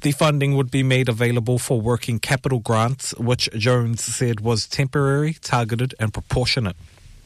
The funding would be made available for working capital grants, which Jones said was temporary, targeted and proportionate.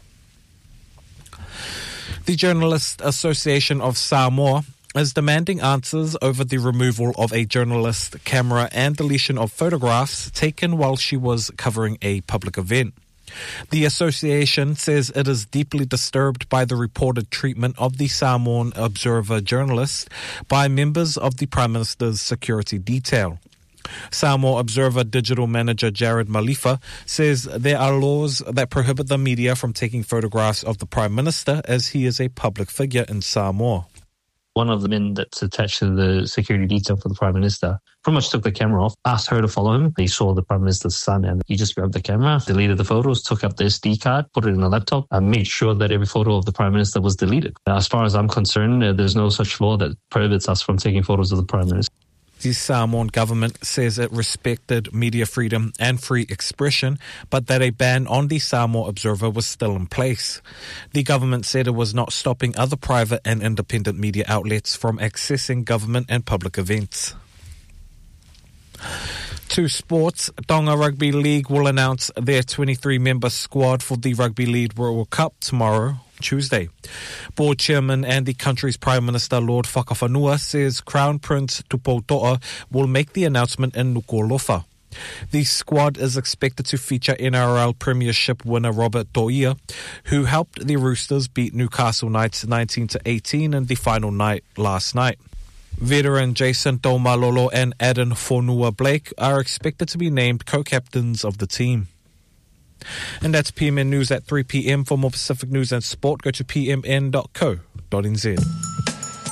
The Journalists Association of Samoa is demanding answers over the removal of a journalist's camera and deletion of photographs taken while she was covering a public event. The association says it is deeply disturbed by the reported treatment of the Samoan Observer journalist by members of the Prime Minister's security detail. Samoa Observer digital manager Jared Malifa says there are laws that prohibit the media from taking photographs of the Prime Minister as he is a public figure in Samoa. One of the men that's attached to the security detail for the Prime Minister pretty much took the camera off, asked her to follow him. He saw the Prime Minister's son and he just grabbed the camera, deleted the photos, took up the SD card, put it in the laptop, and made sure that every photo of the Prime Minister was deleted. As far as I'm concerned, there's no such law that prohibits us from taking photos of the Prime Minister. The Samoan government says it respected media freedom and free expression, but that a ban on the Samoa Observer was still in place. The government said it was not stopping other private and independent media outlets from accessing government and public events. To sports, Tonga Rugby League will announce their 23-member squad for the Rugby League World Cup tomorrow, Tuesday. Board chairman and the country's Prime Minister Lord Whakawhanua says Crown Prince Tupotoa will make the announcement in Nuku'alofa. The squad is expected to feature NRL Premiership winner Robert To'ia, who helped the Roosters beat Newcastle Knights 19-18 in the final night last night. Veteran Jason Taumalolo and Aden Fonua-Blake are expected to be named co-captains of the team. And that's PMN News at 3 p.m. For more Pacific news and sport, go to pmn.co.nz.